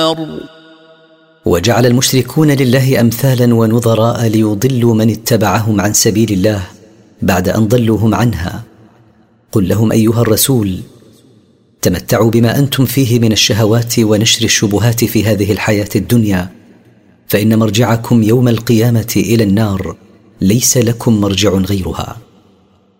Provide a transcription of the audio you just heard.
وجعل المشركون لله أمثالا ونظراء ليضلوا من اتبعهم عن سبيل الله بعد أن ضلوهم عنها. قل لهم أيها الرسول: تمتعوا بما أنتم فيه من الشهوات ونشر الشبهات في هذه الحياة الدنيا، فإن مرجعكم يوم القيامة إلى النار، ليس لكم مرجع غيرها.